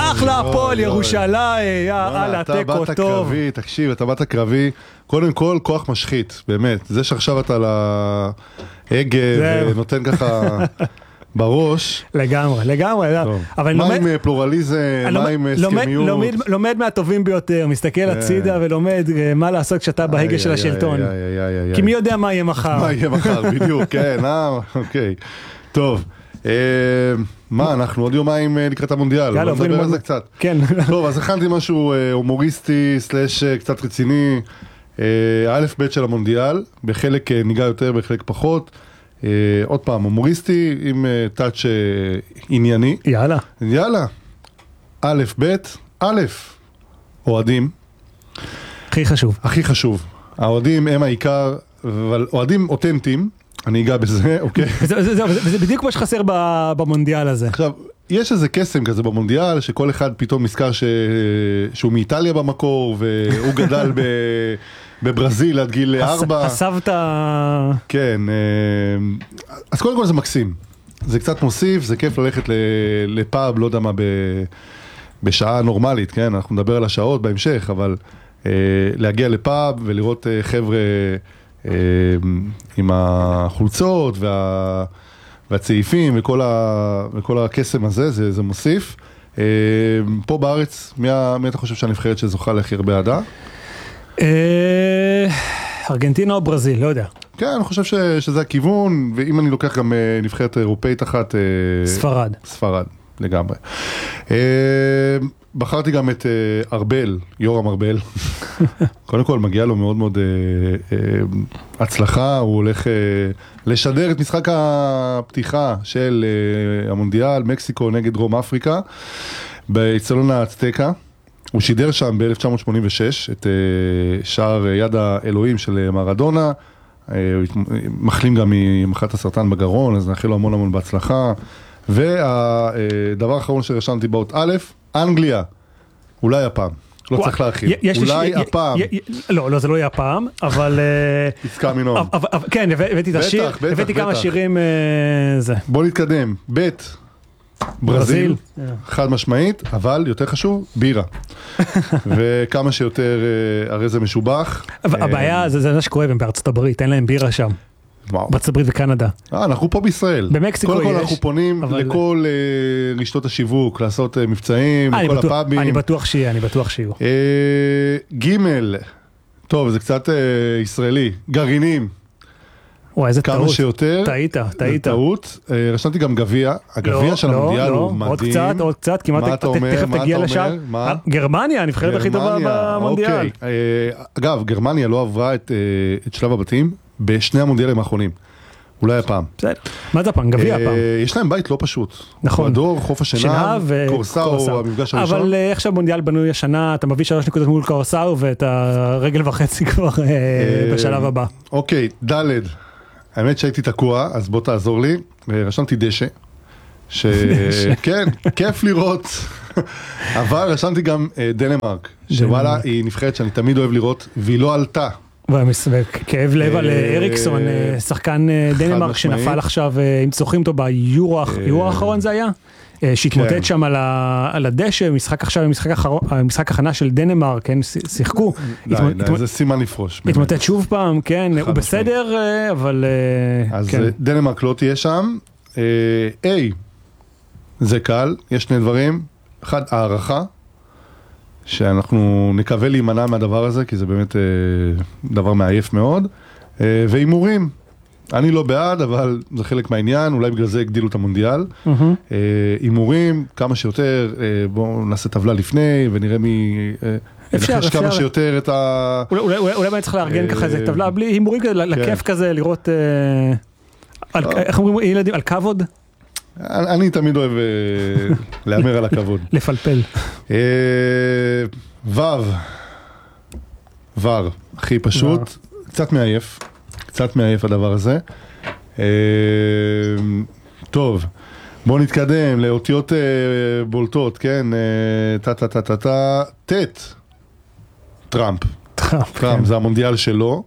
אחלה הפועל ירושלים, יאללה, תיקו טוב. אתה באת קרבי, תקשיב, אתה באת קרבי, קודם כל כוח משחית, באמת. זה שעכשיו אתה להגה ונותן ככה בראש. לגמרי. מה עם פלורליזם, מה עם הסכמיות? לומד מהטובים ביותר, מסתכל הצידה ולומד מה לעשות כשאתה בהגה של השלטון. כי מי יודע מה יהיה מחר. מה יהיה מחר, בדיוק, כן, אוקיי. טוב. מה, אנחנו עוד יומיים לקראת המונדיאל, יאללה, נדבר על זה קצת. כן. טוב, אז הכנתי משהו הומוריסטי סלש קצת רציני, א' ב' של המונדיאל, בחלק ניגע יותר, בחלק פחות, עוד פעם, הומוריסטי עם טאץ' ענייני. יאללה. א' ב', א', אוהדים. הכי חשוב. האוהדים הם העיקר, אבל אוהדים אותנטיים, אני אגע בזה, אוקיי? וזה בדיוק מה שחסר במונדיאל הזה. עכשיו, יש איזה קסם כזה במונדיאל, שכל אחד פתאום נזכר שהוא מאיטליה במקור, והוא גדל בברזיל עד גיל 4. הסבתא... כן, אז קודם כל זה מקסים. זה קצת מוסיף, זה כיף ללכת לפאב, לא יודע מה, בשעה נורמלית, כן? אנחנו נדבר על השעות בהמשך, אבל להגיע לפאב ולראות חבר'ה עם החולצות והצעיפים וכל הקסם הזה, זה מוסיף. פה בארץ, מי אתה חושב שהנבחרת שזוכה להכי הרבה אהדה? ארגנטינה או ברזיל, לא יודע. כן, אני חושב שזה הכיוון, ואם אני לוקח גם נבחרת אירופאית אחת... ספרד, לגמרי. בחרתי גם את ארבל, יורם ארבל. קודם כל, מגיע לו מאוד מאוד הצלחה, הוא הולך לשדר את משחק הפתיחה של המונדיאל, מקסיקו נגד דרום אפריקה, באצטדיון האצטקה. הוא שידר שם ב-1986 את שער יד האלוהים של מרדונה, מחלים גם ממחלת הסרטן בגרון, אז נאחל לו המון המון בהצלחה. והדבר האחרון שרשמתי באות א', אנגליה, אולי הפעם, לא צריך להרחיב, אולי הפעם. לא, זה לא יהיה הפעם, אבל... עסקה מינון. כן, הבאתי את השיר, הבאתי כמה שירים... בוא נתקדם, ב' ברזיל, חד משמעית, אבל יותר חשוב, בירה. וכמה שיותר, הרי זה משובח. הבעיה, זה מה שקורה בארצות הברית, אין להם בירה שם. בארצות הברית וקנדה. אנחנו פה בישראל. במקסיקו יש. קודם כל אנחנו פונים לכל רשתות השיווק, לעשות מבצעים, לכל הפאבים. אני בטוח שיהיו. ג' טוב, זה קצת ישראלי. גרעינים. וואי, איזה טעות. כמה שיותר. טעית. טעות. רשמתי גם גביע. הגביע של המונדיאל הוא מדהים. עוד קצת, כמעט תכף תגיע לשם. גרמניה, הנבחרת הכי טובה במונדיאל. אגב, גרמניה לא עברה את שלב הבתים בשני המונדיאלים האחרונים. אולי הפעם. בסדר. מה זה הפעם? גביע הפעם. יש להם בית לא פשוט. נכון. אקוודור, חוף השנהב, קורסאו, המפגש הראשון. אבל איך שהמונדיאל בנוי השנה, אתה מביא 3 נקודות מול קורסאו, ואת הרגל וחצי כבר בשלב הבא. אוקיי, ד' האמת שהייתי תקוע, אז בוא תעזור לי. רשמתי דשא. כן, כיף לראות. אבל רשמתי גם דנמרק, שוואלה, היא נבחרת שאני תמיד אוהב לראות, והיא לא עלתה. כאב לב על אריקסון, שחקן דנמרק שנפל עכשיו, אם צוחים אותו ביורו האחרון זה היה, שהתמוטט שם על הדשא, משחק עכשיו, משחק הכנה של דנמרק, שיחקו. זה סימן לפרוש. התמוטט שוב פעם, כן, הוא בסדר, אבל... אז דנמרק לא תהיה שם. זה קל, יש שני דברים. אחד, הערכה. שאנחנו נקווה להימנע מהדבר הזה, כי זה באמת דבר מעייף מאוד. ואימורים, אני לא בעד, אבל זה חלק מהעניין, אולי בגלל זה הגדילו את המונדיאל. אימורים, כמה שיותר, בואו נעשה טבלה לפני, ונראה מי... נחש כמה שיותר את ה... אולי אני צריך לארגן ככה איזה טבלה, בלי אימורים כזה, לכיף כזה, לראות... איך אומרים ילדים? על כבוד? אני תמיד אוהב לאמר על הכבוד. לפלפל. ור, הכי פשוט, קצת מעייף הדבר הזה. טוב, בואו נתקדם לאותיות בולטות, כן? טראמפ, זה המונדיאל שלו.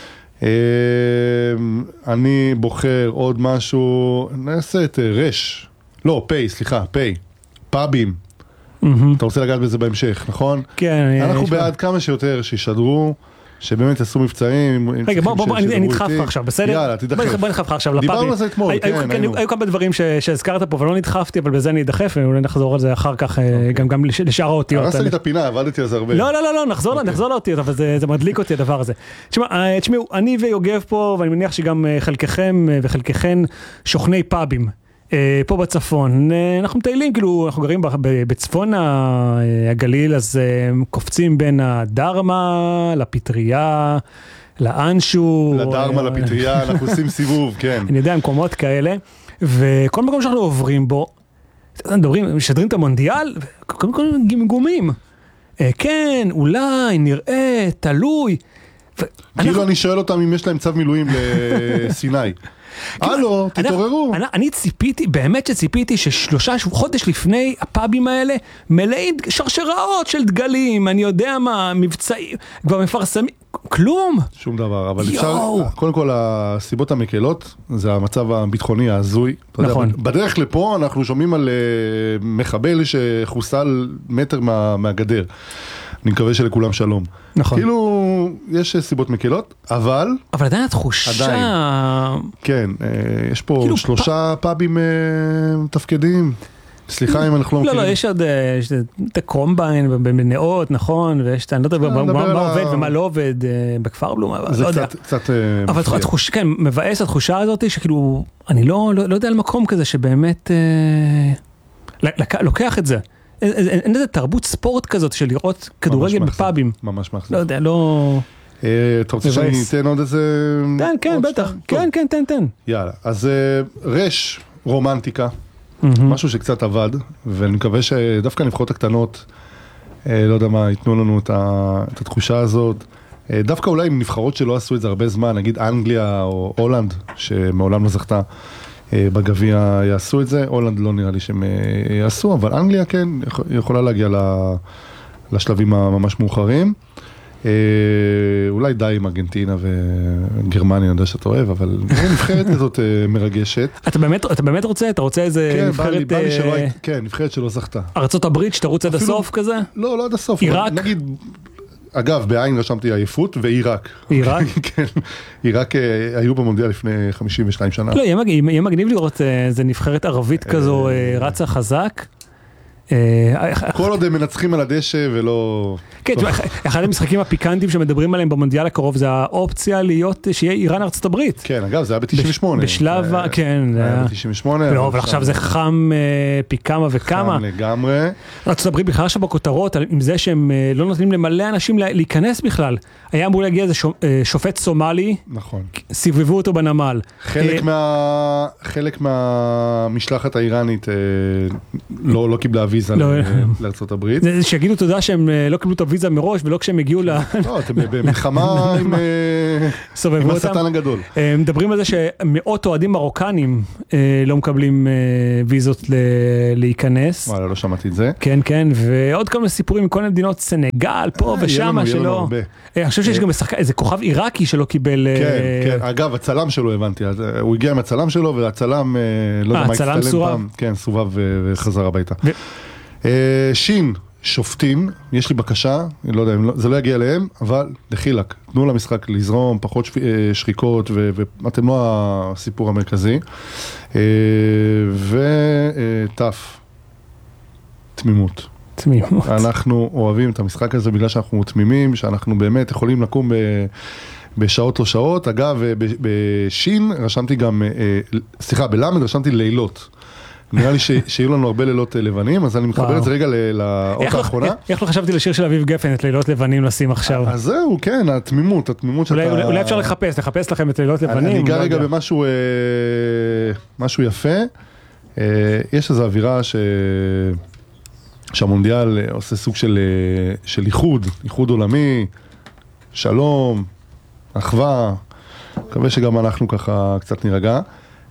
אני בוחר עוד משהו, נעשה את פאבים. אתה רוצה לגעת בזה בהמשך, נכון? כן. אנחנו בעד כמה שיותר שישדרו, שבאמת עשו מבצעים. רגע, בוא, אני נדחף לך עכשיו, בסדר? יאללה, תדחף. בוא נדחף לך עכשיו. דיברנו על זה אתמול, כן, היינו. היו כמה דברים שהזכרת פה, ולא נדחפתי, אבל בזה אני אדחף, ואולי נחזור על זה אחר כך, גם לשאר האותיות. הרסת לי את הפינה, עבדתי על זה הרבה. לא, נחזור לאותיות, אבל זה מדליק אותי הדבר הזה. תשמעו, אני ויוגב פה, ואני מניח שגם חלקכם וחלקכן שוכני פאבים. פה בצפון, אנחנו מטיילים, כאילו, אנחנו גרים בצפון הגליל, אז קופצים בין הדרמה, לפטריה, לאנשו. לדרמה, לפטריה, אנחנו עושים סיבוב, כן. אני יודע, מקומות כאלה, וכל מקום שאנחנו עוברים בו, משדרים את המונדיאל, קודם כל גמגומים. כן, אולי, נראה, תלוי. כאילו אני שואל אותם אם יש להם צו מילואים לסיני. הלו, תתעוררו. אני ציפיתי, באמת שציפיתי ששלושה חודש לפני הפאבים האלה מלאים שרשראות של דגלים, אני יודע מה, מבצעים, כבר מפרסמים, כלום. שום דבר, אבל אפשר, קודם כל הסיבות המקלות, זה המצב הביטחוני ההזוי. נכון. בדרך לפה אנחנו שומעים על מחבל שחוסל מטר מהגדר. אני מקווה שלכולם שלום. נכון. כאילו, יש סיבות מקלות, אבל עדיין התחושה... כן, יש פה כאילו 3 פאבים תפקדים. סליחה אם אנחנו לא מכירים. לא, יש עוד את הקרומביין במנעות, נכון, ויש את, אני לא יודע, מה עובד ומה לא עובד בכפר בלום, זה קצת... אבל כן, מבאס התחושה הזאת, שכאילו, אני לא יודע על מקום כזה שבאמת לוקח את זה. אין איזה תרבות ספורט כזאת של לראות כדורגל בפאבים. ממש מאכזב. לא יודע, לא... אתה רוצה שאני אתן עוד איזה... כן, בטח. כן, תן. יאללה, אז רש רומנטיקה, משהו שקצת עבד, ואני מקווה שדווקא הנבחרות הקטנות, לא יודע מה, ייתנו לנו את התחושה הזאת. דווקא אולי עם נבחרות שלא עשו את זה הרבה זמן, נגיד אנגליה או הולנד, שמעולם לא זכתה בגביע יעשו את זה, הולנד לא נראה לי שהם יעשו, אבל אנגליה כן יכולה להגיע לשלבים הממש מאוחרים. אולי די עם ארגנטינה וגרמניה, אני יודע שאתה אוהב, אבל נבחרת כזאת מרגשת. אתה באמת רוצה? אתה רוצה איזה נבחרת... כן, נבחרת שלא זכתה. ארצות הברית שתרוץ עד הסוף כזה? לא עד הסוף. עיראק? נגיד... אגב, בעין רשמתי עייפות ועיראק. עיראק? כן, עיראק היו במונדיאל לפני 52 שנה. לא, יהיה מגניב לראות איזה נבחרת ערבית כזו רצה חזק. כל עוד הם מנצחים על הדשא ולא... כן, אחד המשחקים הפיקנטיים שמדברים עליהם במונדיאל הקרוב זה האופציה להיות שיהיה איראן ארצות הברית. כן, אגב, זה היה ב-98. בשלב, כן. זה היה ב-98. לא, אבל עכשיו זה חם פי כמה וכמה. חם לגמרי. ארצות הברית בכלל עכשיו בכותרות, עם זה שהם לא נותנים למלא אנשים להיכנס בכלל. היה אמור להגיע איזה שופט סומלי. נכון. סיבבו אותו בנמל. חלק מהמשלחת האיראנית לא קיבלה ויזה לארצות הברית. שיגידו תודה שהם לא קיבלו את הוויזה מראש, ולא כשהם הגיעו לא, אתם במלחמה עם השטן הגדול. מדברים על זה שמאות אוהדים מרוקנים לא מקבלים ויזות להיכנס. וואלה, לא שמעתי את זה. כן, כן, ועוד כמה סיפורים מכל המדינות, סנגל, פה ושם, שלא... אני חושב שיש גם איזה כוכב עיראקי שלא קיבל... כן, אגב, הצלם שלו הבנתי, הוא הגיע עם הצלם שלו, והצלם, לא יודע מה הצטלם פעם. כן, סובב וחזר הביתה. שין, שופטים, יש לי בקשה, לא יודע, זה לא יגיע אליהם, אבל לחילק, תנו למשחק לזרום, פחות שריקות, ואתם לא הסיפור המרכזי. וטף, תמימות. תמימות. אנחנו אוהבים את המשחק הזה בגלל שאנחנו תמימים, שאנחנו באמת יכולים לקום בשעות לא שעות. אגב, בשין רשמתי גם, סליחה, בלמד רשמתי לילות. נראה לי שיהיו לנו הרבה לילות לבנים, אז אני מתחבר את זה רגע לאות האחרונה. איך לא חשבתי לשיר של אביב גפן את לילות לבנים לשים עכשיו? אז זהו, כן, התמימות שאתה... אולי אפשר לחפש לכם את לילות לבנים. אני אגע רגע במשהו יפה. יש איזו אווירה שהמונדיאל עושה סוג של איחוד עולמי, שלום, אחווה. מקווה שגם אנחנו ככה קצת נירגע.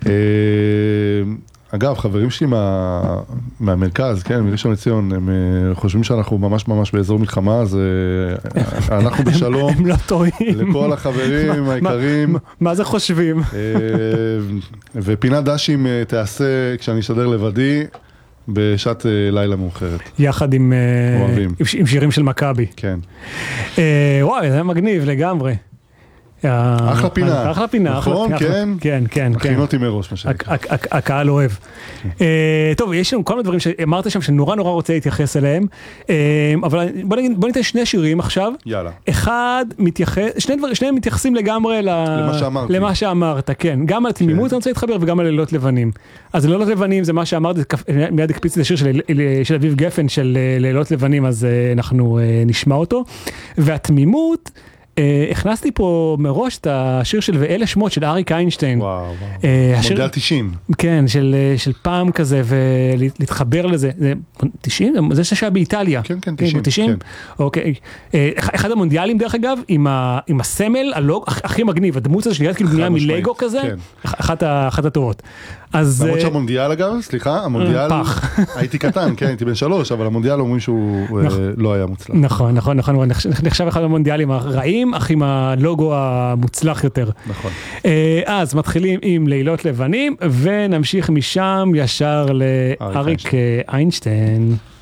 אגב, חברים שלי מהמרכז, כן, מראשון לציון, הם חושבים שאנחנו ממש ממש באזור מלחמה, אז אנחנו בשלום. הם לא טועים. לכל החברים העיקרים. מה זה חושבים? ופינת דשים תעשה כשאני אשדר לבדי, בשעת לילה מאוחרת. יחד עם שירים של מכבי. כן. וואי, זה מגניב לגמרי. אחלה פינה. אחלה פינה. נכון, כן. כן, כן. הכין אותי מראש, מה שנקרא. הקהל אוהב. טוב, יש לנו כל מיני דברים שאמרת שם שנורא נורא רוצה להתייחס אליהם, אבל בוא ניתן שני שירים עכשיו. יאללה. אחד מתייחס, שניהם מתייחסים לגמרי למה שאמרת, כן. גם על תמימות אני רוצה להתחבר וגם על לילות לבנים. אז לילות לבנים זה מה שאמרת, מיד הקפיץ את השיר של אביב גפן של לילות לבנים, אז אנחנו נשמע אותו. והתמימות, הכנסתי פה מראש את השיר של ואלה שמות של אריק איינשטיין. וואו, מונדיאל 90. כן, של פעם כזה, ולהתחבר לזה. 90? זה שהיה באיטליה. כן, כן, 90. אוקיי. אחד המונדיאלים דרך אגב, עם הסמל, הכי מגניב, הדמות הזה שנראית כאילו בנייה מלגו כזה, אחת הטובות. למרות שהמונדיאל אגב, סליחה, המונדיאל, הייתי קטן, כן, הייתי בן 3, אבל המונדיאל אומרים שהוא לא היה מוצלח. נכון, הוא נחשב אחד המונדיאלים הרעים, אך עם הלוגו המוצלח יותר. נכון. אז מתחילים עם לילות לבנים, ונמשיך משם ישר לאריק איינשטיין.